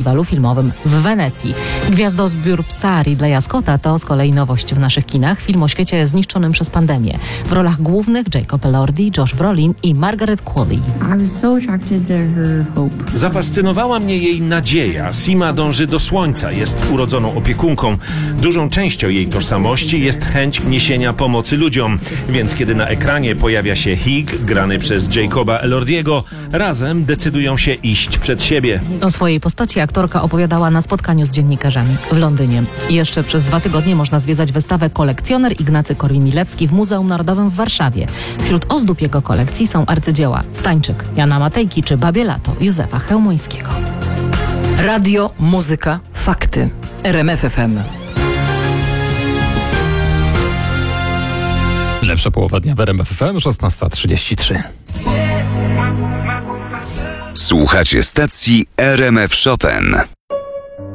festiwalu filmowym w Wenecji. Gwiazdozbiór Psa Ridleya Scotta to z kolei nowość w naszych kinach. Film o świecie zniszczonym przez pandemię. W rolach głównych Jacob Elordi, Josh Brolin i Margaret Qualley. Zafascynowała mnie jej nadzieja. Sima dąży do słońca, jest urodzoną opiekunką. Dużą częścią jej tożsamości jest chęć niesienia pomocy ludziom. Więc kiedy na ekranie pojawia się Hig, grany przez Jacoba Elordiego, razem decydują się iść przed siebie. O swojej postaci aktorka opowiadała na spotkaniu z dziennikarzami w Londynie. Jeszcze przez 2 tygodnie można zwiedzać wystawę Kolekcjoner Ignacy Korwin-Milewski w Muzeum Narodowym w Warszawie. Wśród ozdób jego kolekcji są arcydzieła Stańczyk, Jana Matejki czy Babie Lato Józefa Chełmońskiego. Radio, muzyka, fakty. RMF FM. Lepsza połowa dnia w RMF FM, 16:33. Słuchacie stacji RMF Chopin.